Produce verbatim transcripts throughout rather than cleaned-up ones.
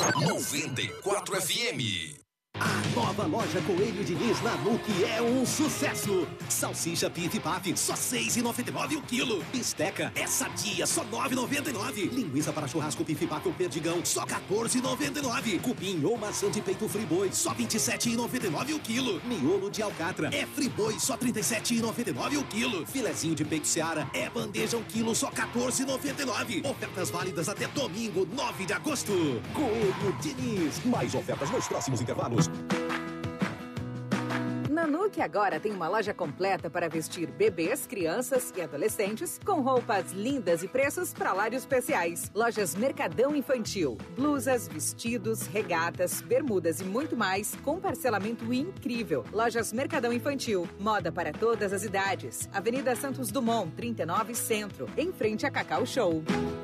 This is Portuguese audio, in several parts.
noventa e quatro F M. A nova loja Coelho Diniz na N U C é um sucesso. Salsicha Pif Paf, só seis reais e noventa e nove centavos o quilo. Bisteca é sadia, só nove reais e noventa e nove centavos. Linguiça para churrasco Pif Paf ou Perdigão, só quatorze reais e noventa e nove centavos. Cupim ou maçã de peito Friboi, só vinte e sete reais e noventa e nove centavos o quilo. Miolo de alcatra é Friboi, só trinta e sete reais e noventa e nove centavos o quilo. Filezinho de peito Seara é bandeja um quilo, só quatorze reais e noventa e nove centavos. Ofertas válidas até domingo, nove de agosto. Coelho Diniz, mais ofertas nos próximos intervalos. Nanuque agora tem uma loja completa para vestir bebês, crianças e adolescentes com roupas lindas e preços para lá de especiais. Lojas Mercadão Infantil, blusas, vestidos, regatas, bermudas e muito mais com parcelamento incrível. Lojas Mercadão Infantil, moda para todas as idades. Avenida Santos Dumont, trinta e nove Centro, em frente a Cacau Show.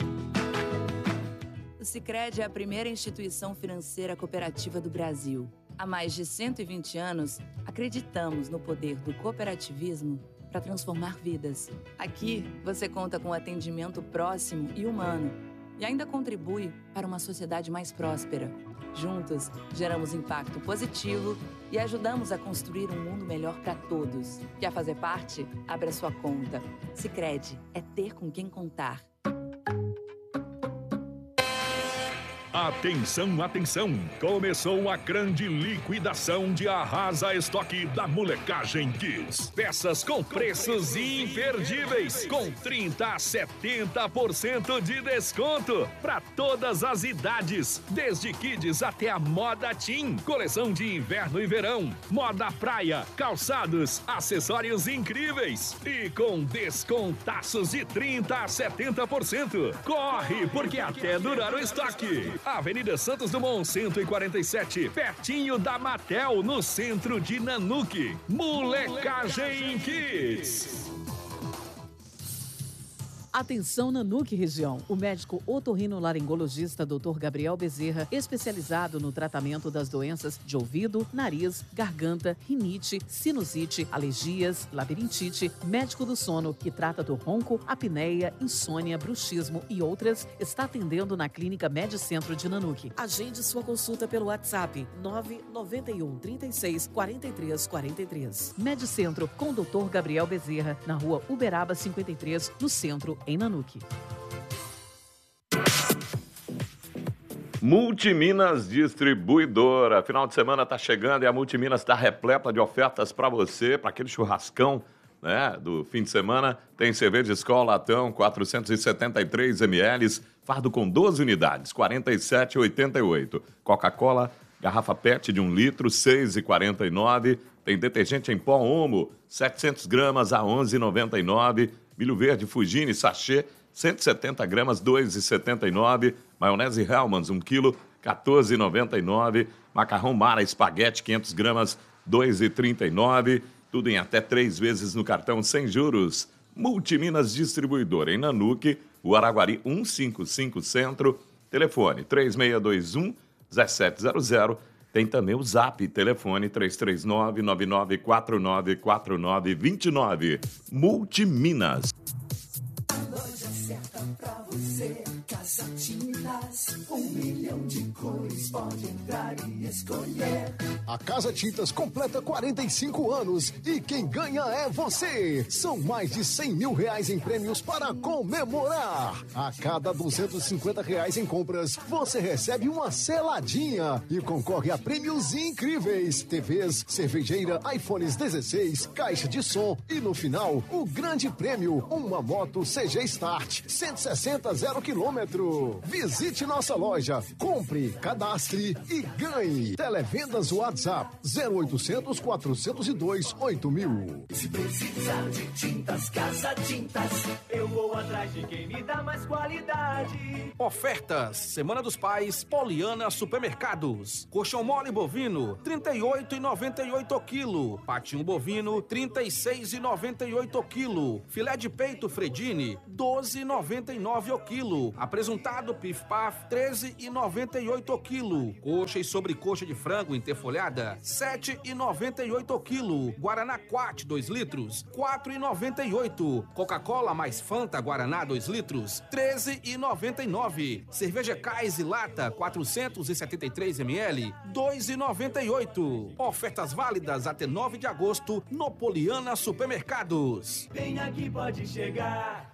O Sicredi é a primeira instituição financeira cooperativa do Brasil. Há mais de cento e vinte anos, acreditamos no poder do cooperativismo para transformar vidas. Aqui, você conta com atendimento próximo e humano e ainda contribui para uma sociedade mais próspera. Juntos, geramos impacto positivo e ajudamos a construir um mundo melhor para todos. Quer fazer parte? Abra sua conta. Sicredi é ter com quem contar. Atenção, atenção! Começou a grande liquidação de Arrasa Estoque da Molecagem Kids. Peças com preços imperdíveis, com trinta a setenta por cento de desconto para todas as idades, desde kids até a moda teen, coleção de inverno e verão, moda praia, calçados, acessórios incríveis e com descontaços de trinta a setenta por cento. Corre, porque até durar o estoque. Avenida Santos Dumont, cento e quarenta e sete, pertinho da Matel, no centro de Nanuque. Molecagem Kids. Atenção Nanuque região. O médico otorrinolaringologista doutor Gabriel Bezerra, especializado no tratamento das doenças de ouvido, nariz, garganta, rinite, sinusite, alergias, labirintite, médico do sono, que trata do ronco, apneia, insônia, bruxismo e outras, está atendendo na Clínica Medicentro de Nanuque. Agende sua consulta pelo WhatsApp nove nove um, trinta e seis, quarenta e três quarenta e três. Medicentro com doutor Gabriel Bezerra, na rua Uberaba cinquenta e três, no centro, em Nanuque. Multiminas Distribuidora. Final de semana está chegando e a Multiminas está repleta de ofertas para você, para aquele churrascão, né, do fim de semana. Tem cerveja Skol latão, quatrocentos e setenta e três mililitros, fardo com doze unidades, quarenta e sete reais e oitenta e oito centavos. Coca-Cola, garrafa PET de um litro, seis reais e quarenta e nove centavos. Tem detergente em pó Omo, setecentas gramas a onze reais e noventa e nove centavos. Milho verde Fugini sachê, cento e setenta gramas, dois reais e setenta e nove centavos. Maionese Hellmann's, um quilo, quatorze reais e noventa e nove centavos. Macarrão Mara espaguete, quinhentas gramas, dois reais e trinta e nove centavos. Tudo em até três vezes no cartão sem juros. Multiminas Distribuidora, em Nanuque, o Araguari cento e cinquenta e cinco Centro. Telefone três seis dois um, um sete zero zero. Tem também o Zap, telefone três três nove, nove nove quatro nove quatro nove dois nove. Multiminas. A loja certa pra você, Casa Tintas, um milhão de cores, pode entrar e escolher. A Casa Tintas completa quarenta e cinco anos e quem ganha é você. São mais de cem mil reais em prêmios para comemorar. A cada duzentos e cinquenta reais em compras, você recebe uma seladinha e concorre a prêmios incríveis. T Vs, cervejeira, iPhones dezesseis, caixa de som e no final, o grande prêmio, uma moto C G Start, cento e sessenta zero quilômetro. Visite nossa loja, compre, cadastre e ganhe. Televendas WhatsApp zero oitocentos, quatrocentos e dois, oito mil. Se precisar de tintas, Casa Tintas, eu vou atrás de quem me dá mais qualidade. Ofertas, Semana dos Pais, Poliana Supermercados. Colchão mole bovino, trinta e oito reais e noventa e oito centavos o quilo. Patinho bovino, trinta e seis reais e noventa e oito centavos o quilo. Filé de peito Fredini, doze reais e noventa e nove centavos o quilo. Apresuntado Pif Paf, treze e noventa e oito o quilo. Coxa e sobrecoxa de frango interfolhada, sete e noventa e oito o quilo. Guaraná Quat, dois litros, quatro e noventa e oito. Coca-Cola mais Fanta Guaraná, dois litros, treze e noventa e nove. Cerveja Kais e lata, quatrocentos e setenta e três mililitros, dois e noventa e oito. Ofertas válidas até nove de agosto no Poliana Supermercados. Vem aqui, pode chegar.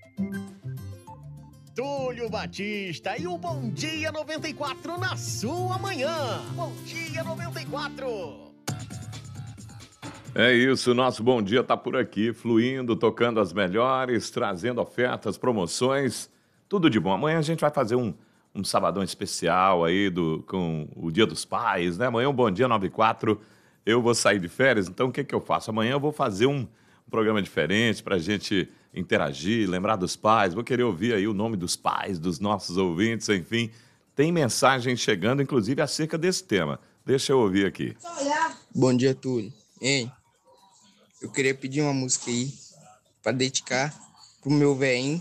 Túlio Batista e o Bom Dia noventa e quatro na sua manhã. Bom Dia noventa e quatro. É isso, nosso Bom Dia tá por aqui, fluindo, tocando as melhores, trazendo ofertas, promoções, tudo de bom. Amanhã a gente vai fazer um, um sabadão especial aí do, com o Dia dos Pais, né? Amanhã o Bom Dia noventa e quatro, eu vou sair de férias, então o que que eu faço? Amanhã eu vou fazer um, um programa diferente pra gente interagir, lembrar dos pais, vou querer ouvir aí o nome dos pais, dos nossos ouvintes, enfim. Tem mensagem chegando, inclusive, acerca desse tema. Deixa eu ouvir aqui. Bom dia, Túlio. Ei, eu queria pedir uma música aí para dedicar pro meu velhinho,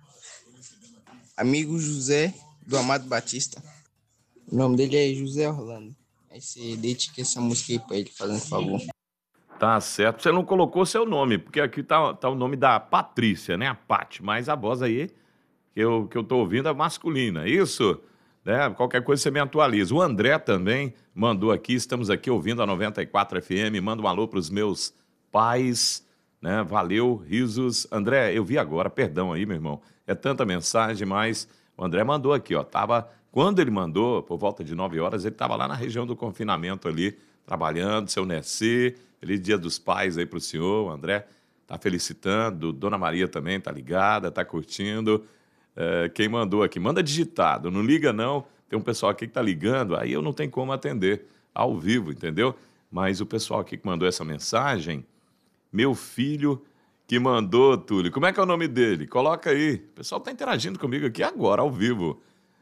amigo José do Amado Batista. O nome dele é José Orlando. Aí você dedica essa música aí para ele, fazendo favor. Tá certo. Você não colocou seu nome, porque aqui tá, tá o nome da Patrícia, né? A Pati, mas a voz aí que eu, que eu tô ouvindo é masculina. Isso, né? Qualquer coisa você me atualiza. O André também mandou aqui, estamos aqui ouvindo a noventa e quatro F M. Manda um alô pros meus pais, né? Valeu, risos. André, eu vi agora, perdão aí, meu irmão. É tanta mensagem, mas o André mandou aqui, ó. Tava, quando ele mandou, por volta de nove horas, ele estava lá na região do confinamento ali, trabalhando, seu Nessi. Feliz Dia dos Pais aí pro senhor, o André tá felicitando, Dona Maria também tá ligada, tá curtindo. É, quem mandou aqui, manda digitado, não liga não, tem um pessoal aqui que tá ligando, aí eu não tenho como atender ao vivo, entendeu? Mas o pessoal aqui que mandou essa mensagem, meu filho que mandou, Túlio, como é que é o nome dele? Coloca aí, o pessoal tá interagindo comigo aqui agora, ao vivo.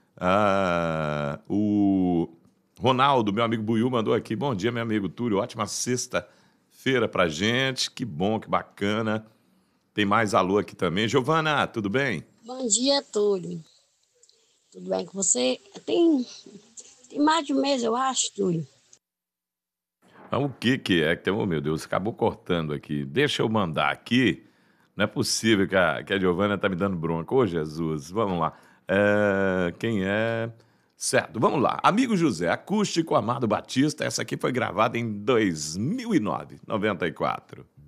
Ah, o Ronaldo, meu amigo Buiú, mandou aqui, bom dia, meu amigo Túlio, ótima sexta feira pra gente, que bom, que bacana. Tem mais alô aqui também. Giovana, tudo bem? Bom dia, Túlio. Tudo bem com você? Tem, tem mais de um mês, eu acho, Túlio. Ah, o que que é que tem? Oh, meu Deus, acabou cortando aqui. Deixa eu mandar aqui. Não é possível que a, que a Giovana tá me dando bronca. Ô, Jesus, vamos lá. É, quem é... Certo, vamos lá. Amigo José, acústico Amado Batista. Essa aqui foi gravada em dois mil e nove, noventa e quatro.